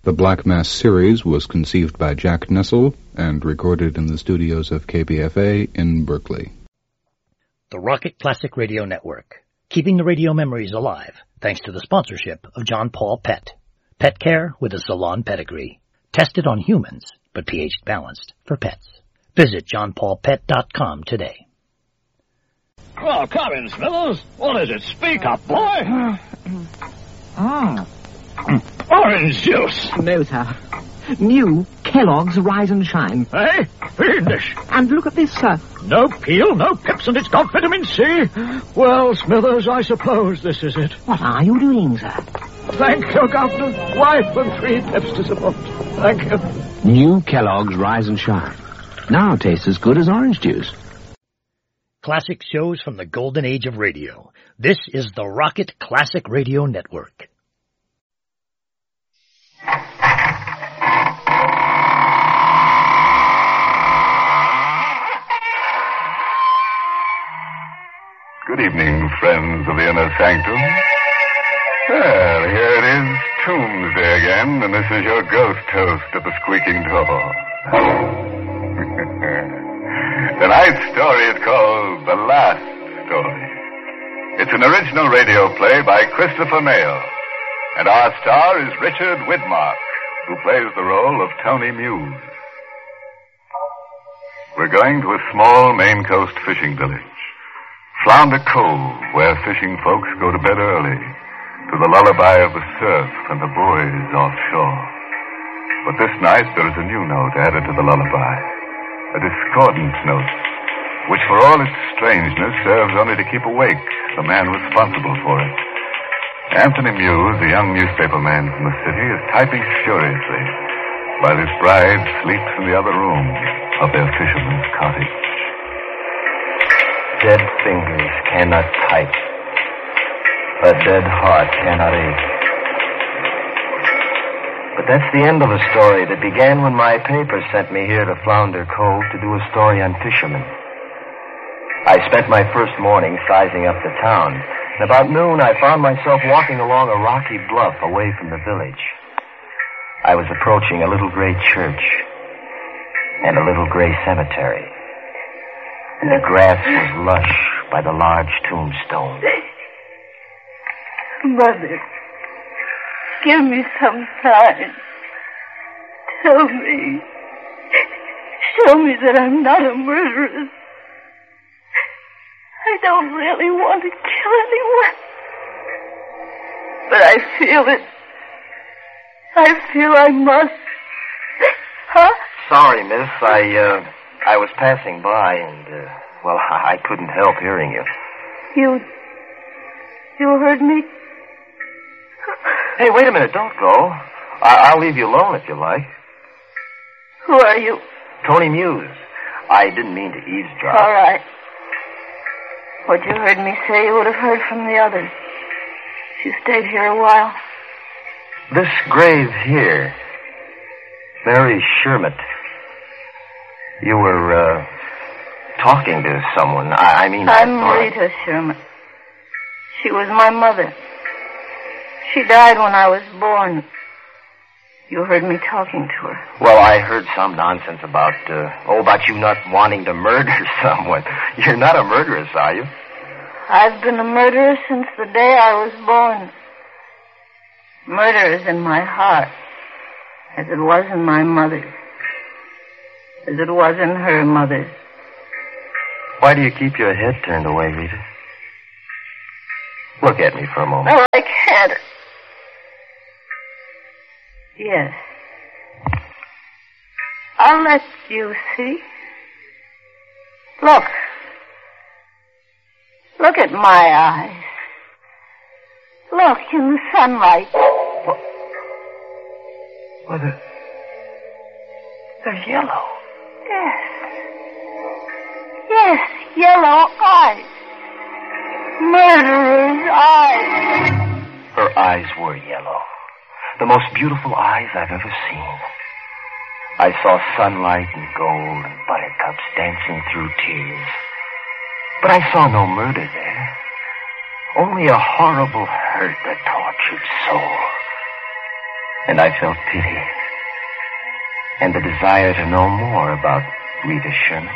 The Black Mass series was conceived by Jack Nessel and recorded in the studios of KBFA in Berkeley. The Rocket Classic Radio Network, keeping the radio memories alive thanks to the sponsorship of John Paul Pet. Pet care with a salon pedigree. Tested on humans, but pH balanced for pets. Visit johnpaulpet.com today. Well, come in, Smithers. What is it? Speak up, boy. Orange juice. No, sir. New Kellogg's Rise and Shine. Hey, fiendish. And look at this, sir. No peel, no pips, and it's got vitamin C. Well, Smithers, I suppose this is it. What are you doing, sir? Thank you, Governor. Wife and 3 pips to support. Thank you. New Kellogg's Rise and Shine. Now tastes as good as orange juice. Classic shows from the golden age of radio. This is the Rocket Classic Radio Network. Good evening, friends of the Inner Sanctum. Well, here it is, Tombsday again, and this is your ghost host at the squeaking door. Tonight's story is called The Last Story. It's an original radio play by Christopher Mayle, and our star is Richard Widmark, who plays the role of Tony Muse. We're going to a small Maine coast fishing village, Flounder Cove, where fishing folks go to bed early, to the lullaby of the surf and the buoys offshore. But this night there is a new note added to the lullaby, a discordant note, which for all its strangeness serves only to keep awake the man responsible for it. Anthony Muse, the young newspaper man from the city, is typing furiously, while his bride sleeps in the other room of their fisherman's cottage. Dead fingers cannot type. A dead heart cannot ache. But that's the end of a story that began when my paper sent me here to Flounder Cove to do a story on fishermen. I spent my first morning sizing up the town, and about noon I found myself walking along a rocky bluff away from the village. I was approaching a little gray church and a little gray cemetery. And the grass was lush by the large tombstone. Mother, give me some time. Tell me. Show me that I'm not a murderess. I don't really want to kill anyone. But I feel it. I feel I must. Huh? Sorry, miss. I was passing by and, I couldn't help hearing you. You heard me? Hey, wait a minute. Don't go. I'll leave you alone if you like. Who are you? Tony Muse. I didn't mean to eavesdrop. All right. What you heard me say, you would have heard from the others. You stayed here a while. This grave here, Mary Shermott. You were, talking to someone. I'm Rita Sherman. She was my mother. She died when I was born. You heard me talking to her. Well, I heard some nonsense about you not wanting to murder someone. You're not a murderess, are you? I've been a murderer since the day I was born. Murder is in my heart, as it was in my mother's. As it was in her mother's. Why do you keep your head turned away, Rita? Look at me for a moment. No, I can't. Yes. I'll let you see. Look. Look at my eyes. Look in the sunlight. What? They're yellow. Yes, yellow eyes. Murderer's eyes. Her eyes were yellow. The most beautiful eyes I've ever seen. I saw sunlight and gold and buttercups dancing through tears. But I saw no murder there. Only a horrible hurt that tortured soul. And I felt pity. And the desire to know more about Rita Sherman.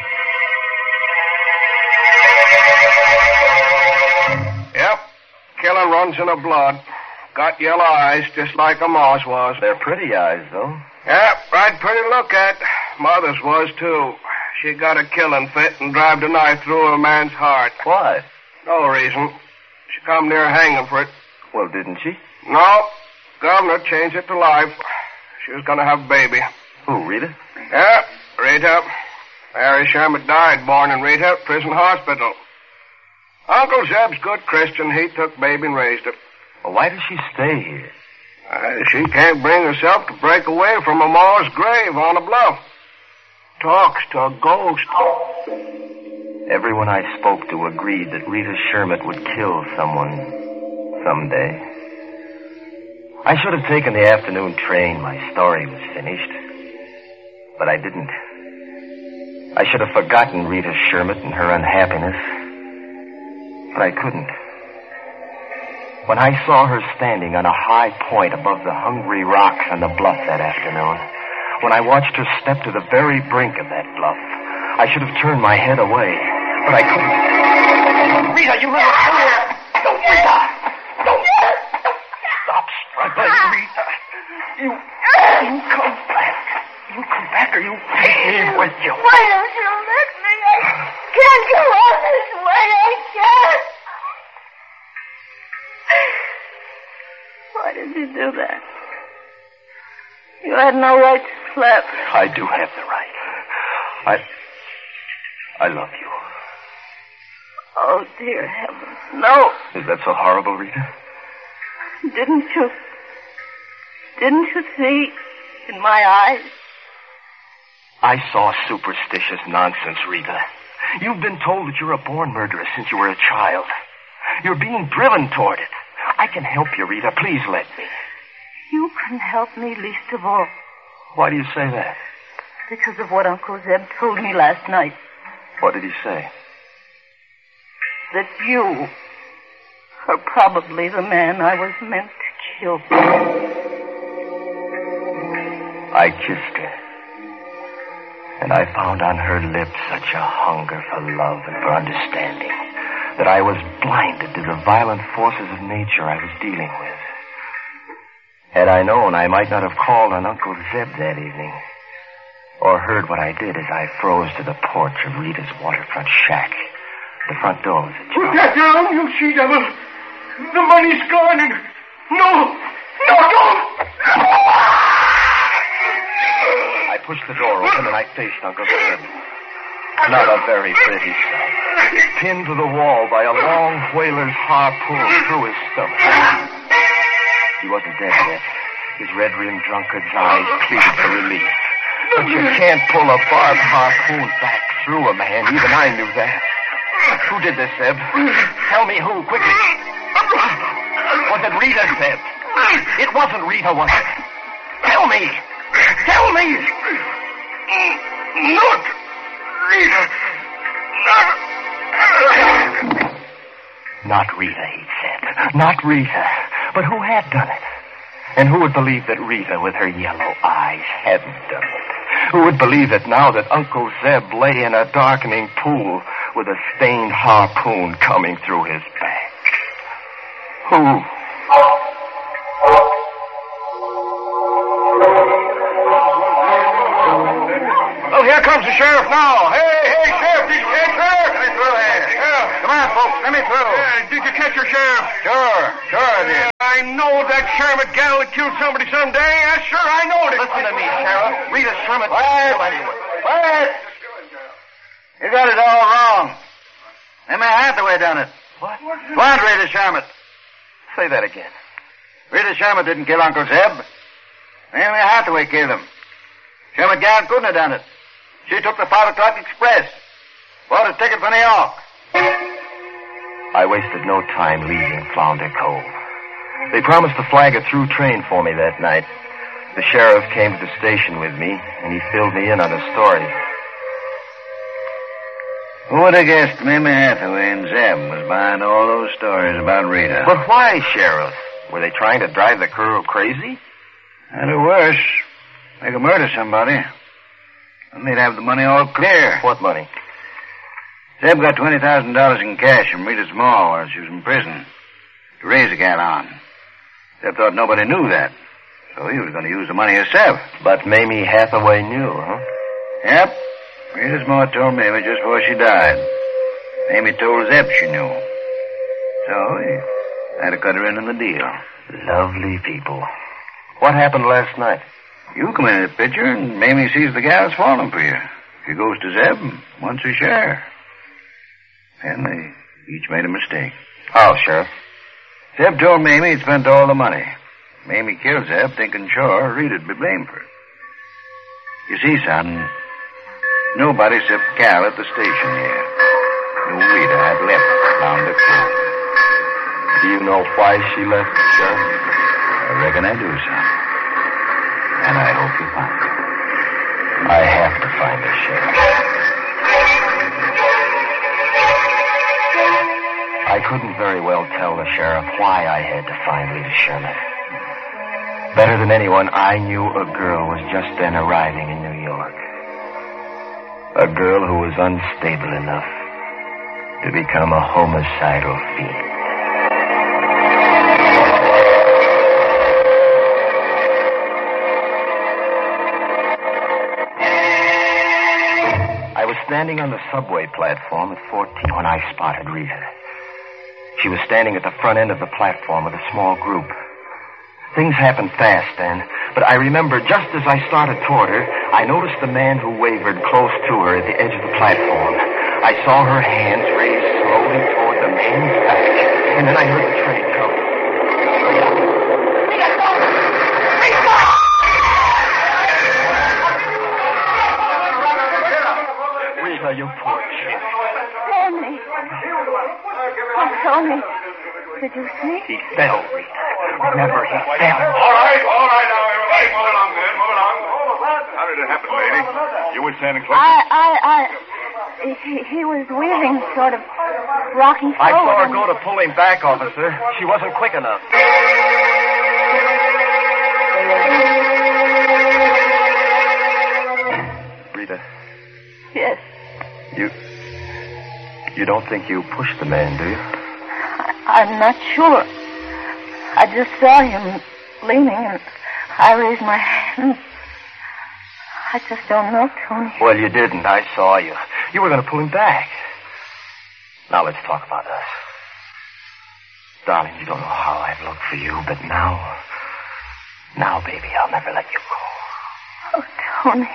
Yep. Killing runs in her blood. Got yellow eyes, just like a mouse was. They're pretty eyes, though. Yep, right pretty to look at. Mother's was, too. She got a killing fit and drive a knife through a man's heart. Why? No reason. She come near hanging for it. Well, didn't she? No. Governor changed it to life. She was going to have a baby. Who, Rita? Yeah, Rita. Harry Sherman died born in Rita, prison hospital. Uncle Zeb's good Christian. He took baby and raised it. Well, why does she stay here? She can't bring herself to break away from her ma's grave on a bluff. Talks to a ghost. Everyone I spoke to agreed that Rita Sherman would kill someone someday. I should have taken the afternoon train. My story was finished. But I didn't. I should have forgotten Rita Sherman and her unhappiness. But I couldn't. When I saw her standing on a high point above the hungry rocks on the bluff that afternoon, when I watched her step to the very brink of that bluff, I should have turned my head away. But I couldn't. Rita, you little fool! Don't, Rita! Don't! Stop struggling, Rita. You come back. You come back or you take me with you. Why don't you let me? I can't go on this way. I can't. Why did you do that? You had no right to slap. I do have the right. I love you. Oh, dear heavens, no. Is that so horrible, Rita? Didn't you see in my eyes? I saw superstitious nonsense, Rita. You've been told that you're a born murderer since you were a child. You're being driven toward it. I can help you, Rita. Please let me. You can help me least of all. Why do you say that? Because of what Uncle Zeb told me last night. What did he say? That you are probably the man I was meant to kill. I kissed her. And I found on her lips such a hunger for love and for understanding that I was blinded to the violent forces of nature I was dealing with. Had I known, I might not have called on Uncle Zeb that evening, or heard what I did as I froze to the porch of Rita's waterfront shack. The front door was ajar. Put that down, you she-devil. The money's gone and... No, don't! I pushed the door open and I faced Uncle Zeb. Not a very pretty sight. Pinned to the wall by a long whaler's harpoon through his stomach. He wasn't dead yet. His red-rimmed drunkard's eyes pleaded for relief. But you can't pull a barbed harpoon back through a man. Even I knew that. Who did this, Zeb? Tell me who, quickly. Was it Rita, Zeb? It wasn't Rita, was it? Tell me! Tell me! Not Rita! Not Rita, he said. Not Rita. But who had done it? And who would believe that Rita, with her yellow eyes, hadn't done it? Who would believe that now that Uncle Zeb lay in a darkening pool with a stained harpoon coming through his back? Who? Oh, here comes the sheriff now. Hey, sheriff, did you catch her? Let me through here. Sheriff. Come on, folks, let me through. Did you catch her, Sheriff? Sure I did. I know that Sherman gal that killed somebody someday. Yes, sure, I know it. Listen to me, Sheriff. Rita Sherman. Quiet. You got it all wrong. Emma Hathaway done it. What? What, Rita Sherman? Say that again. Rita Sherman didn't kill Uncle Zeb. Emma Hathaway killed him. Sherman gal couldn't have done it. She took the 5 o'clock express. Bought a ticket for New York. I wasted no time leaving Flounder Cove. They promised to flag a through train for me that night. The sheriff came to the station with me, and he filled me in on the story. Who would have guessed Mamie Hathaway and Zeb was behind all those stories about Rita? But why, Sheriff? Were they trying to drive the crew crazy? And or worse, they could murder somebody. And they'd have the money all clear. What money? Zeb got $20,000 in cash from Rita Small while she was in prison to raise the gal on. Zeb thought nobody knew that, so he was going to use the money himself. But Mamie Hathaway knew, huh? Yep. Rita Small told Mamie just before she died. Mamie told Zeb she knew. So he had to cut her in on the deal. Lovely people. What happened last night? You come in the picture, and Mamie sees the gal's falling for you. She goes to Zeb and wants her share. And they each made a mistake. How, Sheriff? Zeb told Mamie he'd spent all the money. Mamie killed Zeb, thinking sure Rita'd be blamed for it. You see, son, nobody except Cal at the station here knew Rita had left Flounder Cove. Do you know why she left, Sheriff? I reckon I do, son. And I hope you find her. I have to find her, Sheriff. I couldn't very well tell the sheriff why I had to find Rita Sherman. Better than anyone, I knew a girl was just then arriving in New York. A girl who was unstable enough to become a homicidal fiend. I was standing on the subway platform at 14 when I spotted Rita. She was standing at the front end of the platform with a small group. Things happened fast then, but I remember just as I started toward her, I noticed the man who wavered close to her at the edge of the platform. I saw her hands raised slowly toward the man's back, and then I heard the train come. Rita, you poor kid. Tony. Oh, Tony. Did you see? He fell, Rita. Remember, he fell. All right now, everybody. Move along, man. Move along. How did it happen, lady? You were standing close. He was wheeling, sort of rocking forward. I saw her go to pull him back, officer. She wasn't quick enough. Rita. Yes. You don't think you pushed the man, do you? I'm not sure. I just saw him leaning, and I raised my hand. I just don't know, Tony. Well, you didn't. I saw you. You were going to pull him back. Now let's talk about us. Darling, you don't know how I've looked for you, but now, baby, I'll never let you go. Oh, Tony.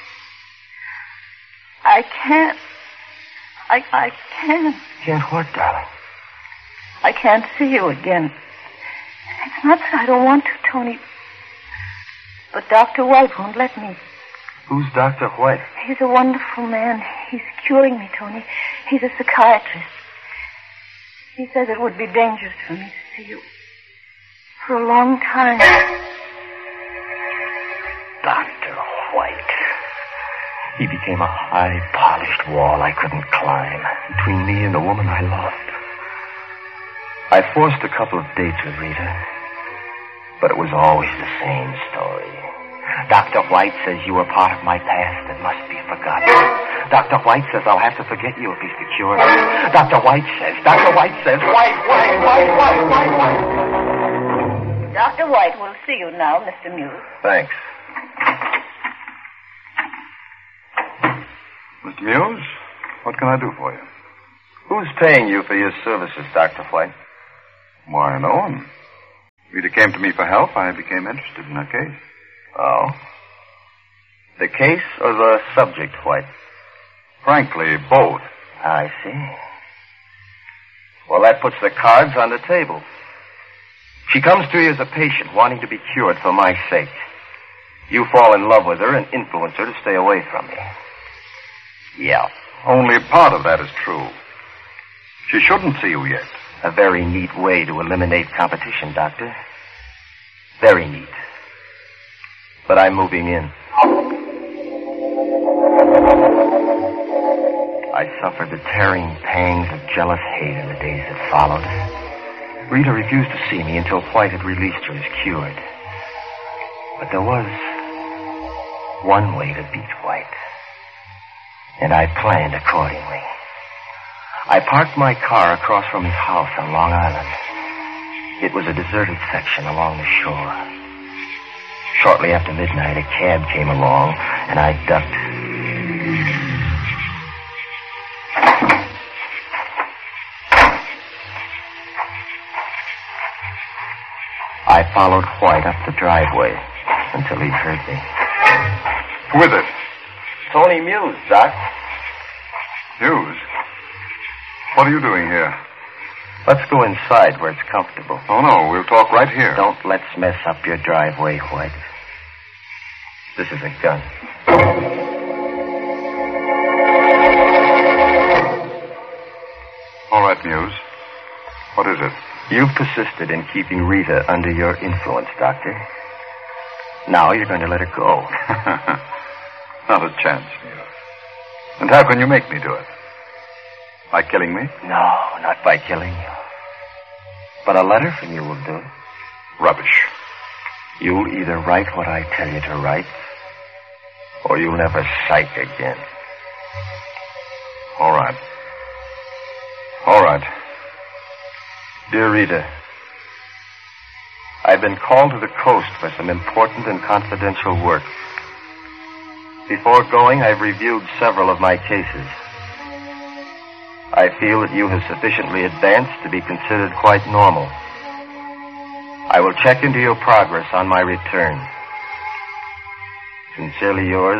I can't. I can't. Can't what, darling? I can't see you again. It's not that I don't want to, Tony. But Dr. White won't let me. Who's Dr. White? He's a wonderful man. He's curing me, Tony. He's a psychiatrist. He says it would be dangerous for me to see you for a long time. Dr. White. He became a high, polished wall I couldn't climb between me and the woman I loved. I forced a couple of dates with Rita, but it was always the same story. Dr. White says you were part of my past that must be forgotten. Dr. White says I'll have to forget you if he's to cure me. Dr. White says, White. Dr. White will see you now, Mr. Muse. Thanks. Mr. Muse, what can I do for you? Who's paying you for your services, Dr. White? Why, no one. Rita came to me for help. I became interested in her case. Oh? The case or the subject, White? Frankly, both. I see. Well, that puts the cards on the table. She comes to you as a patient wanting to be cured for my sake. You fall in love with her and influence her to stay away from me. Yeah. Only part of that is true. She shouldn't see you yet. A very neat way to eliminate competition, Doctor. Very neat. But I'm moving in. I suffered the tearing pangs of jealous hate in the days that followed. Rita refused to see me until White had released her as cured. But there was one way to beat White, and I planned accordingly. I parked my car across from his house on Long Island. It was a deserted section along the shore. Shortly after midnight, a cab came along, and I ducked. I followed White up the driveway until he heard me. Who is it? Tony Muse, Doc. Muse? What are you doing here? Let's go inside where it's comfortable. Oh, no, we'll talk right here. Don't let's mess up your driveway, White. This is a gun. All right, Muse. What is it? You've persisted in keeping Rita under your influence, Doctor. Now you're going to let her go. Not a chance, Muse. And how can you make me do it? By killing me? No, not by killing you. But a letter from you will do. Rubbish. You'll either write what I tell you to write, or you'll never sight again. All right. All right. Dear Rita, I've been called to the coast for some important and confidential work. Before going, I've reviewed several of my cases. I feel that you have sufficiently advanced to be considered quite normal. I will check into your progress on my return. Sincerely yours,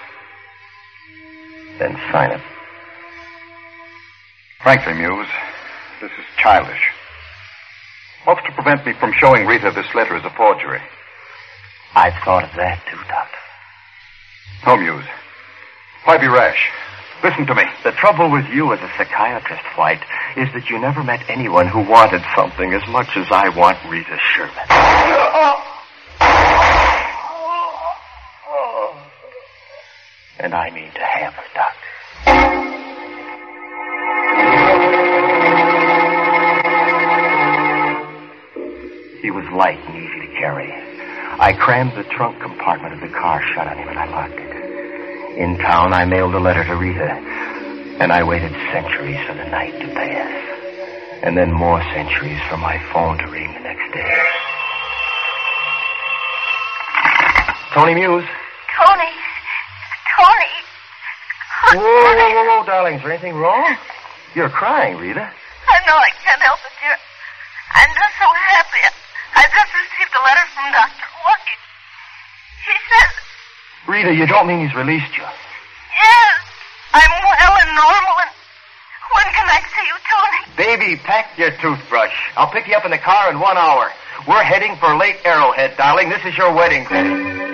then sign it. Frankly, Muse, this is childish. What's to prevent me from showing Rita this letter as a forgery? I've thought of that, too, Doctor. No, Muse. Why be rash? Listen to me. The trouble with you as a psychiatrist, White, is that you never met anyone who wanted something as much as I want Rita Sherman. And I mean to have her, Doctor. He was light and easy to carry. I crammed the trunk compartment of the car shut on him and I locked it. In town, I mailed a letter to Rita, and I waited centuries for the night to pass, and then more centuries for my phone to ring the next day. Tony Muse. Tony. Whoa, darling. Is there anything wrong? You're crying, Rita. I know I can't help it, dear. I'm just so happy. I just received a letter from Dr. White. He says... Rita, you don't mean he's released you? Yes. I'm well and normal, and when can I see you, Tony? Baby, pack your toothbrush. I'll pick you up in the car in 1 hour. We're heading for Lake Arrowhead, darling. This is your wedding day.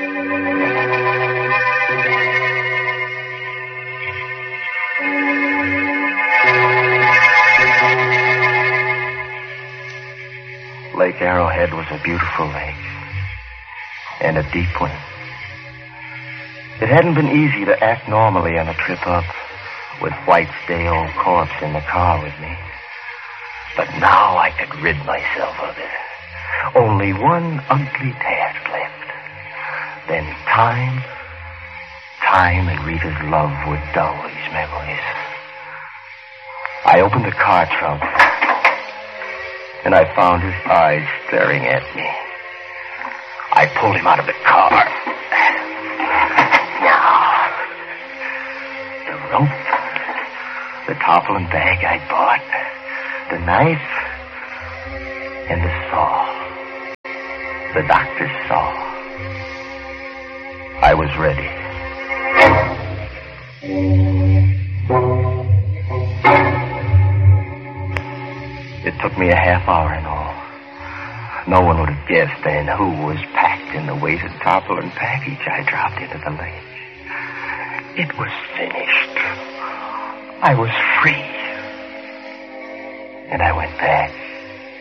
Lake Arrowhead was a beautiful lake, and a deep one. It hadn't been easy to act normally on a trip up, with White's day-old corpse in the car with me. But now I could rid myself of it. Only one ugly task left. Then time and Rita's love would dull these memories. I opened the car trunk, and I found his eyes staring at me. I pulled him out of the car. Now, the rope, the tarpaulin bag I bought, the knife, and the saw. The doctor's saw. I was ready. It took me a half hour in all. No one would have guessed then who was packed in the weighted tarpaulin package I dropped into the lake. It was finished. I was free. And I went back